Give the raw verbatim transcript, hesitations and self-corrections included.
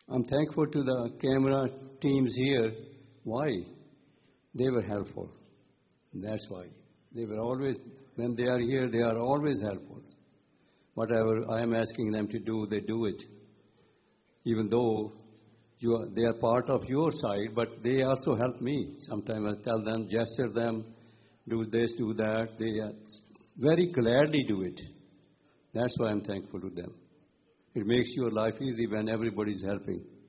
I'm thankful to the camera teams here. Why? They were helpful. That's why. They were always, when they are here, they are always helpful. Whatever I am asking them to do, they do it. Even though you are, they are part of your side, but they also help me. Sometimes I tell them, gesture them, do this, do that. They uh, very gladly do it. That's why I'm thankful to them. It makes your life easy when everybody is helping.